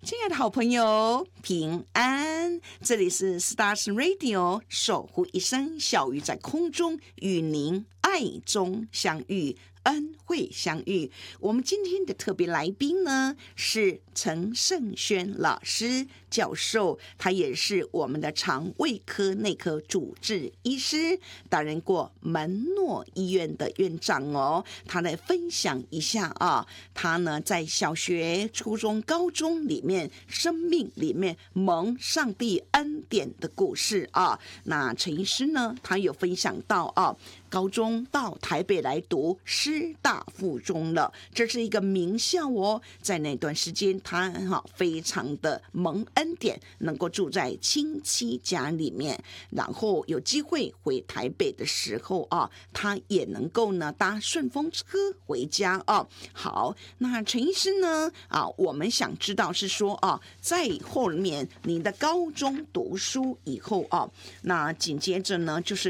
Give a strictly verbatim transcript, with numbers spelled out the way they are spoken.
亲爱的好朋友，平安！这里是 Stars Radio， 守护一生，小鱼在空中与您爱中相遇，恩惠相遇。我们今天的特别来宾呢是陈胜轩老师教授，他也是我们的肠胃科内科主治医师，担任过门诺医院的院长哦。他来分享一下啊，他呢在小学、初中、高中里面生命里面蒙上帝恩典的故事啊。那陈医师呢，他有分享到啊，高中到台北来读师大附中了，这是一个名校哦。在那段时间，他哈非常的蒙恩典，能够住在亲戚家里面，然后有机会回台北的时候啊，他也能够呢搭顺风车回家啊。好，那陈医师呢啊，我们想知道是说啊，在后面你的高中读书以后啊，那紧接着呢就是